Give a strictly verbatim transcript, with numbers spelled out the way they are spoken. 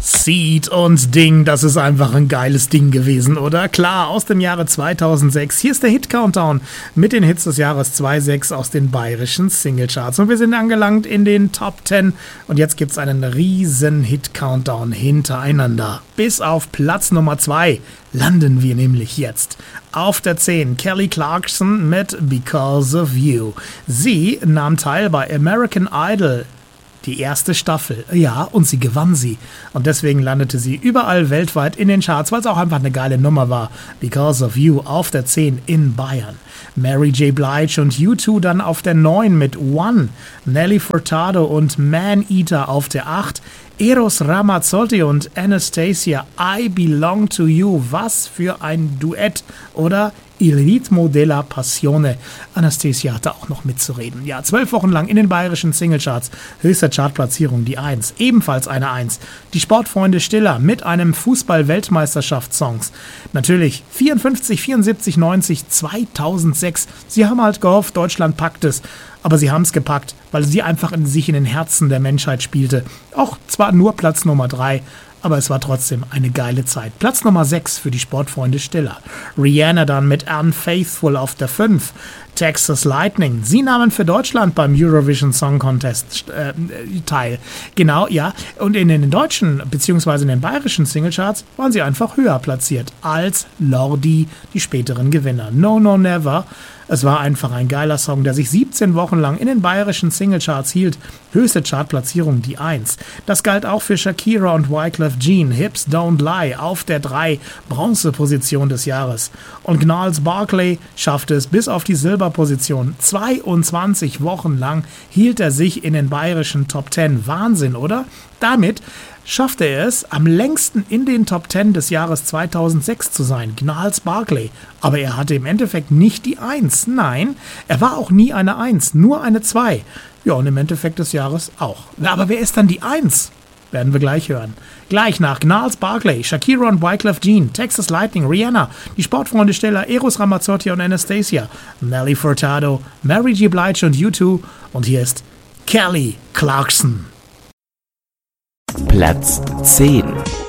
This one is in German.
Seed und Ding, das ist einfach ein geiles Ding gewesen, oder? Klar, aus dem Jahre zweitausendsechs. Hier ist der Hit-Countdown mit den Hits des Jahres zweitausendsechs aus den bayerischen Singlecharts. Und wir sind angelangt in den Top zehn und jetzt gibt's einen riesen Hit-Countdown hintereinander. Bis auf Platz Nummer zwei landen wir nämlich jetzt. Auf der zehn Kelly Clarkson mit Because of You. Sie nahm teil bei American Idol. Die erste Staffel, ja, und sie gewann sie. Und deswegen landete sie überall weltweit in den Charts, weil es auch einfach eine geile Nummer war. Because of You auf der zehn in Bayern. Mary J. Blige und U zwei dann auf der neun mit One. Nelly Furtado und Man Eater auf der acht. Eros Ramazzotti und Anastasia, I Belong to You. Was für ein Duett, oder? Il ritmo della passione. Anastasia hatte auch noch mitzureden. Ja, zwölf Wochen lang in den bayerischen Singlecharts. Höchste Chartplatzierung die eins. Ebenfalls eine eins. Die Sportfreunde Stiller mit einem Fußball-Weltmeisterschaftssongs. Natürlich vierundfünfzig, vierundsiebzig, neunzig, zweitausendsechs. Sie haben halt gehofft, Deutschland packt es. Aber sie haben es gepackt, weil sie einfach in sich in den Herzen der Menschheit spielte. Auch zwar nur Platz Nummer drei, aber es war trotzdem eine geile Zeit. Platz Nummer sechs für die Sportfreunde Stiller. Rihanna dann mit Unfaithful auf der fünf. Texas Lightning. Sie nahmen für Deutschland beim Eurovision Song Contest äh, teil. Genau, ja. Und in den deutschen bzw. in den bayerischen Singlecharts waren sie einfach höher platziert als Lordi, die späteren Gewinner. No, no, never. Es war einfach ein geiler Song, der sich siebzehn Wochen lang in den bayerischen Singlecharts hielt. Höchste Chartplatzierung die eins. Das galt auch für Shakira und Wyclef Jean. Hips Don't Lie auf der drei. Bronzeposition des Jahres. Und Gnarls Barkley schaffte es bis auf die Silberposition. zweiundzwanzig Wochen lang hielt er sich in den bayerischen Top zehn. Wahnsinn, oder? Damit schaffte er es, am längsten in den Top zehn des Jahres zweitausendsechs zu sein, Gnarls Barkley. Aber er hatte im Endeffekt nicht die eins. Nein, er war auch nie eine eins, nur eine zwei. Ja, und im Endeffekt des Jahres auch. Aber wer ist dann die eins? Werden wir gleich hören. Gleich nach Gnarls Barkley, Shakira und Wyclef Jean, Texas Lightning, Rihanna, die Sportfreunde Stiller, Eros Ramazzotti und Anastasia, Nelly Furtado, Mary J. Blige und U zwei. Und hier ist Kelly Clarkson. Platz zehn.